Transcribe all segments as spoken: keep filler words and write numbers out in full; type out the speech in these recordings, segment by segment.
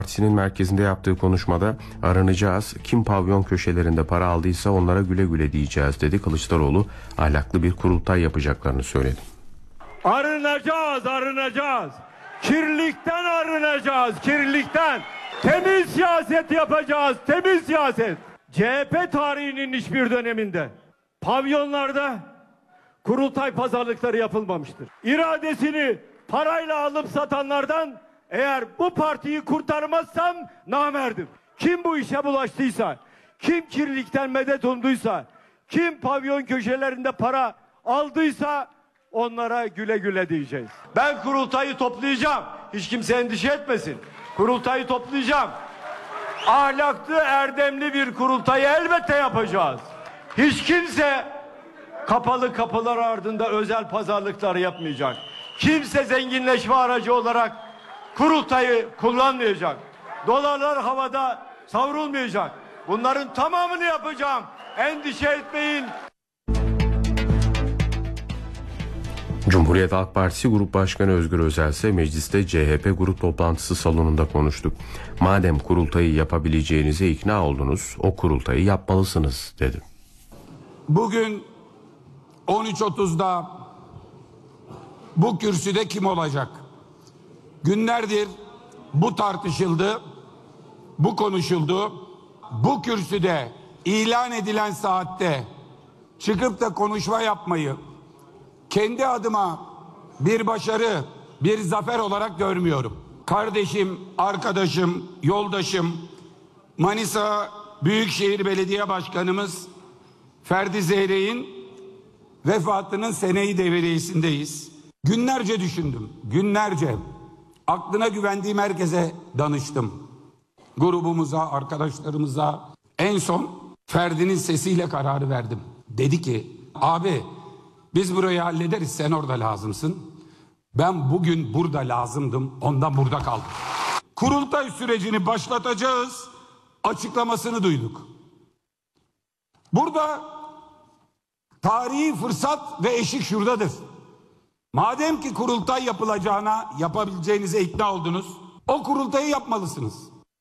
Partisi'nin merkezinde yaptığı konuşmada aranacağız, kim pavyon köşelerinde para aldıysa onlara güle güle diyeceğiz dedi. Kılıçdaroğlu ahlaklı bir kurultay yapacaklarını söyledi. Arınacağız, arınacağız. Kirlilikten arınacağız, kirlilikten. Temiz siyaset yapacağız, temiz siyaset. C H P tarihinin hiçbir döneminde pavyonlarda kurultay pazarlıkları yapılmamıştır. İradesini parayla alıp satanlardan eğer bu partiyi kurtarmazsam namerdim. Kim bu işe bulaştıysa, kim kirlilikten medet umduysa, kim pavyon köşelerinde para aldıysa onlara güle güle diyeceğiz. Ben kurultayı toplayacağım. Hiç kimse endişe etmesin. Kurultayı toplayacağım. Ahlaklı, erdemli bir kurultayı elbette yapacağız. Hiç kimse kapalı kapılar ardında özel pazarlıklar yapmayacak. Kimse zenginleşme aracı olarak kurultayı kullanmayacak. Dolarlar havada savrulmayacak. Bunların tamamını yapacağım. Endişe etmeyin. Cumhuriyet Halk Partisi Grup Başkanı Özgür Özel ise mecliste C H P grup toplantısı salonunda konuştu. Madem kurultayı yapabileceğinize ikna oldunuz, o kurultayı yapmalısınız dedi. Bugün on üç otuzda bu kürsüde kim olacak? Günlerdir bu tartışıldı, bu konuşuldu. Bu kürsüde ilan edilen saatte çıkıp da konuşma yapmayı kendi adıma bir başarı, bir zafer olarak görmüyorum. Kardeşim, arkadaşım, yoldaşım, Manisa Büyükşehir Belediye Başkanımız Ferdi Zeyrek'in vefatının seneyi devriyesindeyiz. Günlerce düşündüm, günlerce. Aklına güvendiğim herkese danıştım. Grubumuza, arkadaşlarımıza. En son Ferdi'nin sesiyle kararı verdim. Dedi ki, abi biz burayı hallederiz, sen orada lazımsın. Ben bugün burada lazımdım, ondan burada kaldım. Kurultay sürecini başlatacağız açıklamasını duyduk. Burada tarihi fırsat ve eşik şuradadır. Madem ki kurultay yapılacağına, yapabileceğinize ikna oldunuz, o kurultayı yapmalısınız.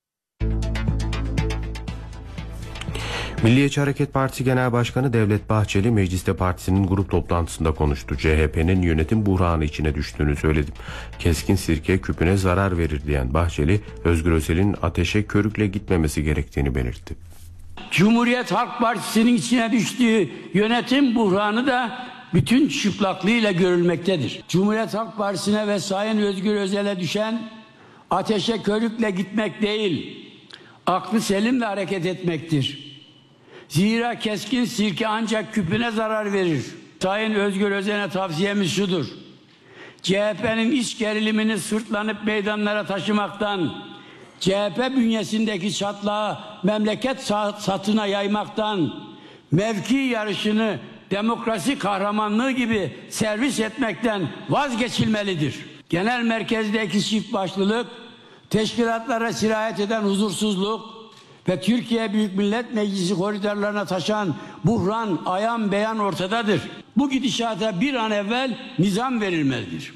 Milliyetçi Hareket Partisi Genel Başkanı Devlet Bahçeli mecliste partisinin grup toplantısında konuştu. C H P'nin yönetim buhranı içine düştüğünü söyledi. Keskin sirke küpüne zarar verir diyen Bahçeli, Özgür Özel'in ateşe körükle gitmemesi gerektiğini belirtti. Cumhuriyet Halk Partisi'nin içine düştüğü yönetim buhranı da bütün çıplaklığıyla görülmektedir. Cumhuriyet Halk Partisi'ne ve Sayın Özgür Özel'e düşen ateşe körükle gitmek değil, aklı selimle hareket etmektir. Zira keskin sirke ancak küpüne zarar verir. Sayın Özgür Özel'e tavsiyemiz şudur: C H P'nin iç gerilimini sırtlanıp meydanlara taşımaktan, C H P bünyesindeki çatlağı memleket satına yaymaktan, mevki yarışını demokrasi kahramanlığı gibi servis etmekten vazgeçilmelidir. Genel merkezdeki çift başlılık, teşkilatlara sirayet eden huzursuzluk ve Türkiye Büyük Millet Meclisi koridorlarına taşan buhran ayan beyan ortadadır. Bu gidişata bir an evvel nizam verilmelidir.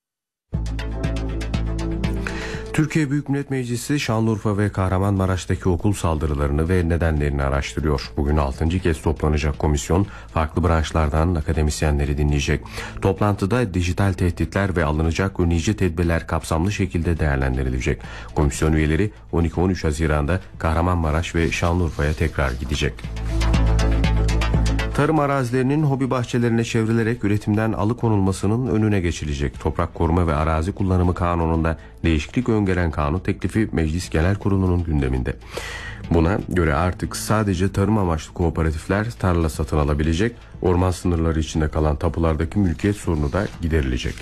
Türkiye Büyük Millet Meclisi Şanlıurfa ve Kahramanmaraş'taki okul saldırılarını ve nedenlerini araştırıyor. Bugün altıncı kez toplanacak komisyon farklı branşlardan akademisyenleri dinleyecek. Toplantıda dijital tehditler ve alınacak önleyici tedbirler kapsamlı şekilde değerlendirilecek. Komisyon üyeleri on iki on üç Haziran'da Kahramanmaraş ve Şanlıurfa'ya tekrar gidecek. Tarım arazilerinin hobi bahçelerine çevrilerek üretimden alıkonulmasının önüne geçilecek. Toprak Koruma ve Arazi Kullanımı Kanunu'nda değişiklik öngören kanun teklifi Meclis Genel Kurulu'nun gündeminde. Buna göre artık sadece tarım amaçlı kooperatifler tarla satın alabilecek, orman sınırları içinde kalan tapulardaki mülkiyet sorunu da giderilecek.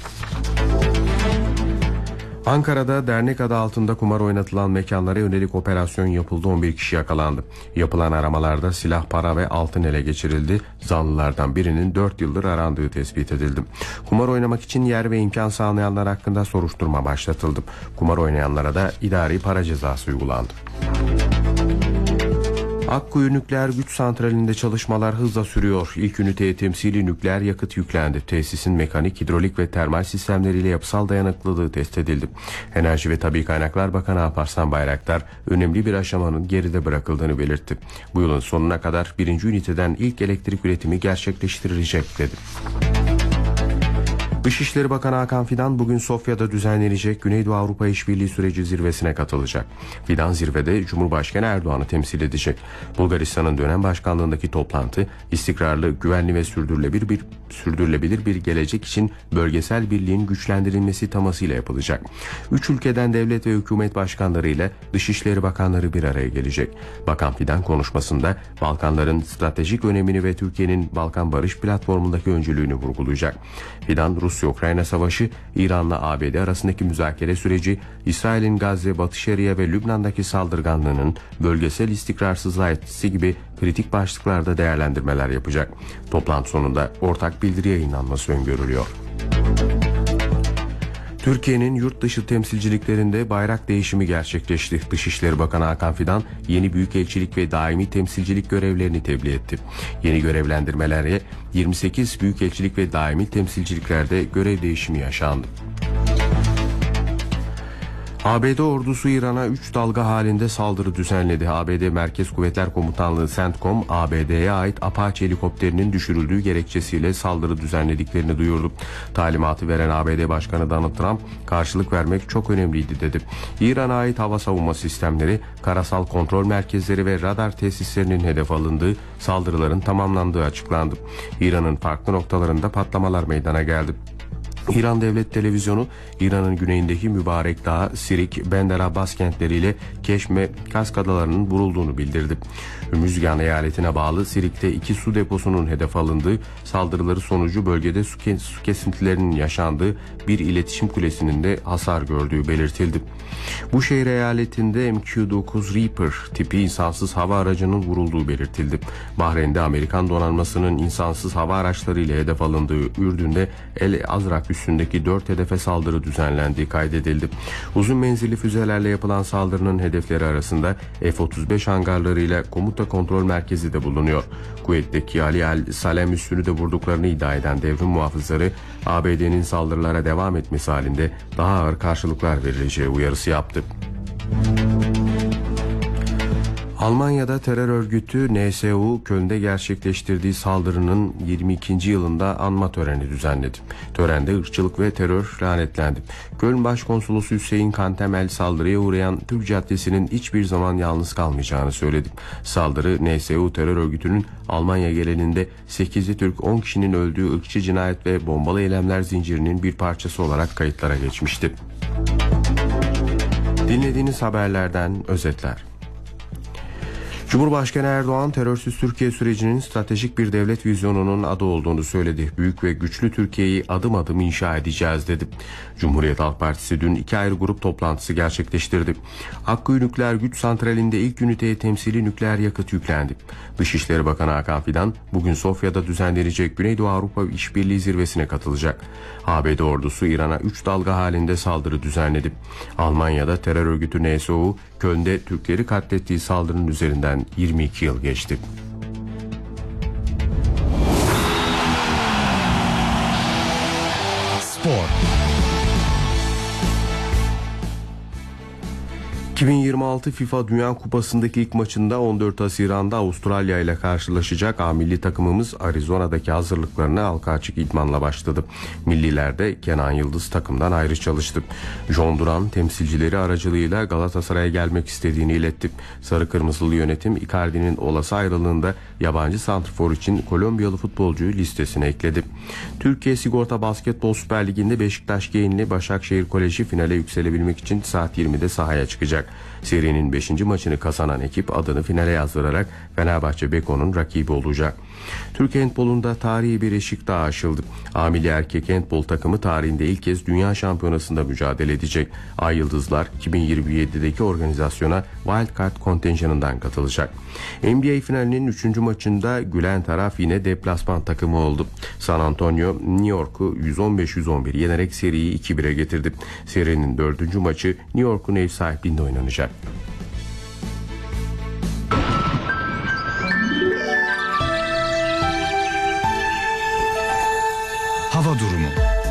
Ankara'da dernek adı altında kumar oynatılan mekanlara yönelik operasyon yapıldı. on bir kişi yakalandı. Yapılan aramalarda silah, para ve altın ele geçirildi. Zanlılardan birinin dört yıldır arandığı tespit edildi. Kumar oynamak için yer ve imkan sağlayanlar hakkında soruşturma başlatıldı. Kumar oynayanlara da idari para cezası uygulandı. Akkuyu Nükleer Güç Santrali'nde çalışmalar hızla sürüyor. İlk üniteye temsili nükleer yakıt yüklendi. Tesisin mekanik, hidrolik ve termal sistemleriyle yapısal dayanıklılığı test edildi. Enerji ve Tabii Kaynaklar Bakanı Alparslan Bayraktar önemli bir aşamanın geride bırakıldığını belirtti. Bu yılın sonuna kadar birinci üniteden ilk elektrik üretimi gerçekleştirilecek dedi. Dışişleri Bakanı Hakan Fidan bugün Sofya'da düzenlenecek Güneydoğu Avrupa İşbirliği Süreci zirvesine katılacak. Fidan zirvede Cumhurbaşkanı Erdoğan'ı temsil edecek. Bulgaristan'ın dönem başkanlığındaki toplantı istikrarlı, güvenli ve sürdürülebilir bir, sürdürülebilir bir gelecek için bölgesel birliğin güçlendirilmesi temasıyla yapılacak. Üç ülkeden devlet ve hükümet başkanları ile Dışişleri Bakanları bir araya gelecek. Bakan Fidan konuşmasında Balkanların stratejik önemini ve Türkiye'nin Balkan Barış Platformu'ndaki öncülüğünü vurgulayacak. Fidan, Rusya-Ukrayna Savaşı, İran'la A B D arasındaki müzakere süreci, İsrail'in Gazze, Batı Şeria ve Lübnan'daki saldırganlığının bölgesel istikrarsızlığa etkisi gibi kritik başlıklarda değerlendirmeler yapacak. Toplantı sonunda ortak bildiri yayınlanması öngörülüyor. Türkiye'nin yurt dışı temsilciliklerinde bayrak değişimi gerçekleşti. Dışişleri Bakanı Hakan Fidan yeni büyükelçilik ve daimi temsilcilik görevlerini tebliğ etti. Yeni görevlendirmelerle yirmi sekiz büyükelçilik ve daimi temsilciliklerde görev değişimi yaşandı. A B D ordusu İran'a üç dalga halinde saldırı düzenledi. A B D Merkez Kuvvetler Komutanlığı CENTCOM, A B D'ye ait Apache helikopterinin düşürüldüğü gerekçesiyle saldırı düzenlediklerini duyurdu. Talimatı veren A B D Başkanı Donald Trump, karşılık vermek çok önemliydi dedi. İran'a ait hava savunma sistemleri, karasal kontrol merkezleri ve radar tesislerinin hedef alındığı, saldırıların tamamlandığı açıklandı. İran'ın farklı noktalarında patlamalar meydana geldi. İran Devlet Televizyonu, İran'ın güneyindeki Mübarek Dağ, Sirik, Bender Abbas kentleriyle Keşm ve Kask adalarının vurulduğunu bildirdi. Hürmüzgan eyaletine bağlı Sirik'te iki su deposunun hedef alındığı, saldırıları sonucu bölgede su kesintilerinin yaşandığı bir iletişim kulesinin de hasar gördüğü belirtildi. Bu şehir eyaletinde M Q dokuz Reaper tipi insansız hava aracının vurulduğu belirtildi. Bahreyn'de Amerikan donanmasının insansız hava araçlarıyla hedef alındığı Ürdün'de El Azrak üstündeki dört hedefe saldırı düzenlendiği kaydedildi. Uzun menzilli füzelerle yapılan saldırının hedefleri arasında F otuz beş hangarlarıyla komuta kontrol merkezi de bulunuyor. Kuveyt'teki Ali Al Salem üssünü de vurduklarını iddia eden devrim muhafızları, A B D'nin saldırılara devam etmesi halinde daha ağır karşılıklar verileceği uyarısı yaptı. Almanya'da terör örgütü N S U, Köln'de gerçekleştirdiği saldırının yirmi ikinci yılında anma töreni düzenledi. Törende ırkçılık ve terör lanetlendi. Köln Başkonsolosu Hüseyin Kantemel, saldırıya uğrayan Türk caddesinin hiçbir zaman yalnız kalmayacağını söyledi. Saldırı, N S U terör örgütünün Almanya genelinde sekizi Türk, on kişinin öldüğü ırkçı cinayet ve bombalı eylemler zincirinin bir parçası olarak kayıtlara geçmişti. Dinlediğiniz haberlerden özetler. Cumhurbaşkanı Erdoğan, terörsüz Türkiye sürecinin stratejik bir devlet vizyonunun adı olduğunu söyledi. Büyük ve güçlü Türkiye'yi adım adım inşa edeceğiz dedi. Cumhuriyet Halk Partisi dün iki ayrı grup toplantısı gerçekleştirdi. Akkuyu Nükleer Güç Santrali'nde ilk üniteye temsili nükleer yakıt yüklendi. Dışişleri Bakanı Hakan Fidan bugün Sofya'da düzenlenecek Güneydoğu Avrupa İşbirliği zirvesine katılacak. A B D ordusu İran'a üç dalga halinde saldırı düzenledi. Almanya'da terör örgütü N S U, Köln'de Türkleri katlettiği saldırının üzerinden yirmi iki yıl geçti. Spor. iki bin yirmi altı FIFA Dünya Kupası'ndaki ilk maçında on dört Haziran'da Avustralya ile karşılaşacak A milli takımımız Arizona'daki hazırlıklarına halka açık idmanla başladı. Milliler de Kenan Yıldız takımdan ayrı çalıştı. John Duran temsilcileri aracılığıyla Galatasaray'a gelmek istediğini iletti. Sarı Kırmızılı yönetim Icardi'nin olası ayrılığında yabancı santrfor için Kolombiyalı futbolcuyu listesine ekledi. Türkiye Sigorta Basketbol Süper Ligi'nde Beşiktaş Geyinli Başakşehir Koleji finale yükselebilmek için saat yirmide sahaya çıkacak. Serinin beşinci maçını kazanan ekip adını finale yazdırarak Fenerbahçe Beko'nun rakibi olacak. Türk handbolunda tarihi bir eşik daha aşıldı. A milli erkek handbol takımı tarihinde ilk kez Dünya Şampiyonası'nda mücadele edecek. Ay Yıldızlar iki bin yirmi yedideki organizasyona Wildcard kontenjanından katılacak. N B A finalinin üçüncü maçında gülen taraf yine deplasman takımı oldu. San Antonio New York'u yüz on beş yüz on bir yenerek seriyi iki bire getirdi. Serinin dördüncü maçı New York'un ev sahipliğinde oynanacak. Hava durumu.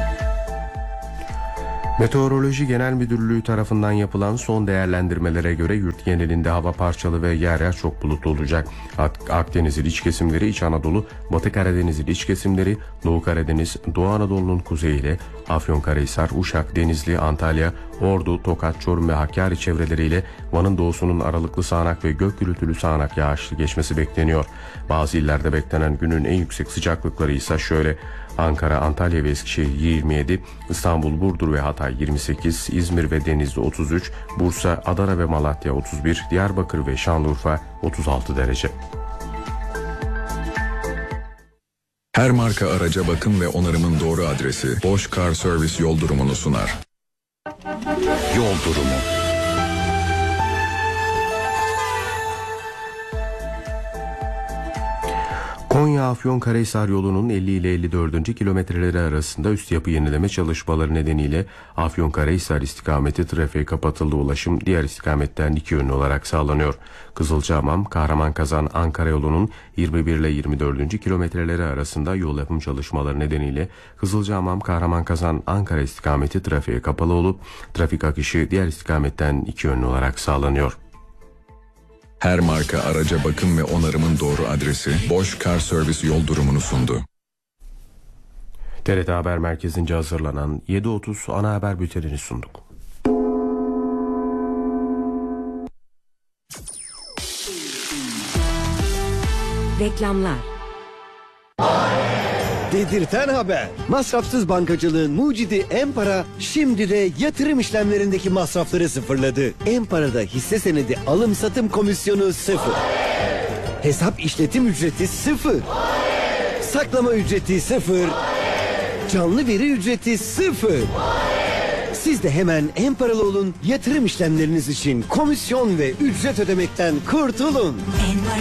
Meteoroloji Genel Müdürlüğü tarafından yapılan son değerlendirmelere göre yurt genelinde hava parçalı ve yer yer çok bulutlu olacak. Ak- Akdeniz'in iç kesimleri, İç Anadolu, Batı Karadeniz'in iç kesimleri, Doğu Karadeniz, Doğu Anadolu'nun kuzeyiyle Afyonkarahisar, Uşak, Denizli, Antalya, Ordu, Tokat, Çorum ve Hakkari çevreleriyle Van'ın doğusunun aralıklı sağanak ve gök gürültülü sağanak yağışlı geçmesi bekleniyor. Bazı illerde beklenen günün en yüksek sıcaklıkları ise şöyle: Ankara, Antalya ve Eskişehir yirmi yedi, İstanbul, Burdur ve Hatay yirmi sekiz, İzmir ve Denizli otuz üç, Bursa, Adana ve Malatya otuz bir, Diyarbakır ve Şanlıurfa otuz altı derece. Her marka araca bakım ve onarımın doğru adresi Bosch Car Service yol durumunu sunar. Yol durumu. Konya-Afyonkarahisar yolunun elli ile elli dördüncü kilometreleri arasında üst yapı yenileme çalışmaları nedeniyle Afyonkarahisar istikameti trafiğe kapatıldı. Ulaşım diğer istikametten iki yönlü olarak sağlanıyor. Kızılcahamam, Kahramanmaraş, Ankara yolunun yirmi bir ile yirmi dördüncü kilometreleri arasında yol yapım çalışmaları nedeniyle Kızılcahamam, Kahramanmaraş, Ankara istikameti trafiğe kapalı olup trafik akışı diğer istikametten iki yönlü olarak sağlanıyor. Her marka araca bakım ve onarımın doğru adresi Bosch Car Service yol durumunu sundu. T R T Haber Merkezi'nce hazırlanan yedi otuz ana haber bültenini sunduk. Reklamlar. Dedirten haber. Masrafsız bankacılığın mucidi Empara şimdi de yatırım işlemlerindeki masrafları sıfırladı. Empara'da hisse senedi alım satım komisyonu sıfır. Hesap işletim ücreti sıfır. Saklama ücreti sıfır. Canlı veri ücreti sıfır. Siz de hemen Emparalı olun, yatırım işlemleriniz için komisyon ve ücret ödemekten kurtulun. Empara.